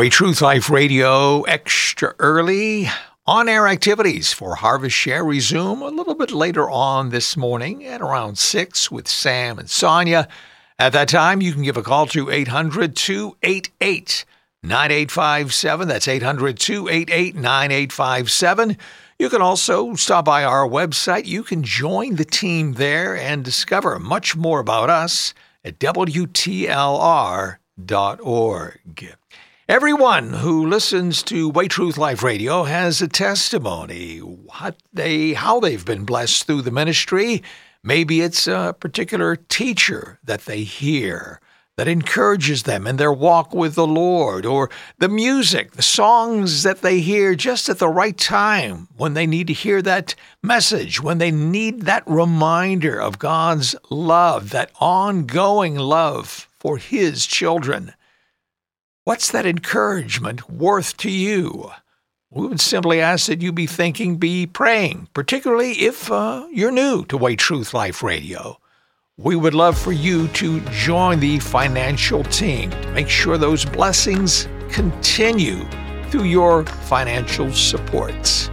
Way Truth Life Radio extra early. On-air activities for Harvest Share resume a little bit later on this morning at around 6 with Sam and Sonia. At that time, you can give a call to 800-288-9857. That's 800-288-9857. You can also stop by our website. You can join the team there and discover much more about us at WTLR.org. Everyone who listens to Way Truth Life Radio has a testimony, how they've been blessed through the ministry. Maybe it's a particular teacher that they hear that encourages them in their walk with the Lord, or the music, the songs that they hear just at the right time when they need to hear that message, when they need that reminder of God's love, that ongoing love for His children. What's that encouragement worth to you? We would simply ask that you be praying, particularly if you're new to Way Truth Life Radio. We would love for you to join the financial team to make sure those blessings continue through your financial supports.